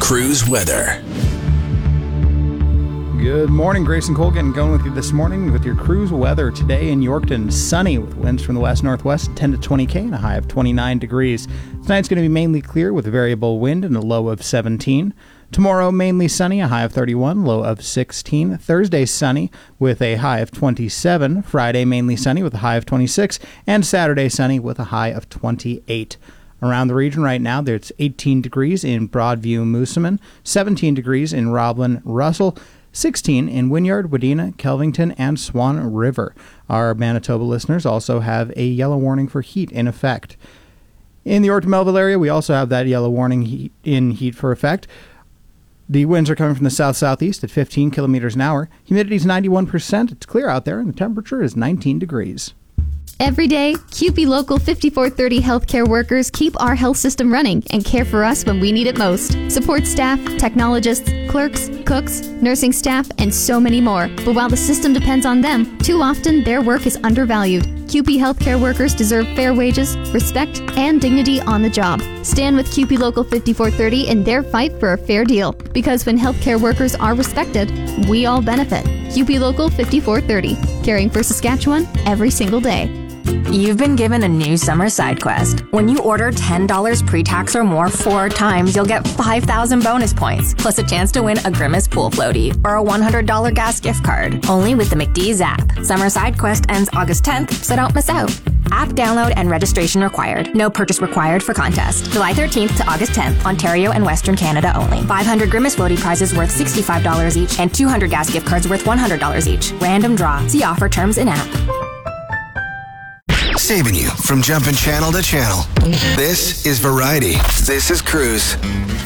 Cruise weather. Good morning, Grayson Cole getting going with you this morning with your cruise weather. Today in Yorkton, sunny with winds from the west-northwest, 10 to 20 km and a high of 29 degrees. Tonight's going to be mainly clear with variable wind and a low of 17. Tomorrow, mainly sunny, a high of 31, low of 16. Thursday, sunny with a high of 27. Friday, mainly sunny with a high of 26. And Saturday, sunny with a high of 28. Around the region right now, there's 18 degrees in Broadview, Moosomin, 17 degrees in Roblin, Russell, 16 in Wynyard, Wadena, Kelvington, and Swan River. Our Manitoba listeners also have a yellow warning for heat in effect. In the Yorkton-Melville area, we also have that yellow warning heat for effect. The winds are coming from the south-southeast at 15 kilometers an hour. Humidity is 91%. It's clear out there, and the temperature is 19 degrees. Every day, CUPE Local 5430 healthcare workers keep our health system running and care for us when we need it most. Support staff, technologists, clerks, cooks, nursing staff, and so many more. But while the system depends on them, too often their work is undervalued. CUPE healthcare workers deserve fair wages, respect, and dignity on the job. Stand with CUPE Local 5430 in their fight for a fair deal. Because when healthcare workers are respected, we all benefit. CUPE Local 5430, caring for Saskatchewan every single day. You've been given a new summer side quest. When you order $10 pre-tax or more 4 times, you'll get 5,000 bonus points, plus a chance to win a Grimace pool floaty or a $100 gas gift card. Only with the McDee's app. Summer side quest ends August 10th, so don't miss out. App download and registration required. No purchase required for contest. July 13th to August 10th, Ontario and Western Canada only. 500 Grimace floaty prizes worth $65 each and 200 gas gift cards worth $100 each. Random draw. See offer terms in app. Saving you from jumping channel to channel. This is Variety. This is Cruise.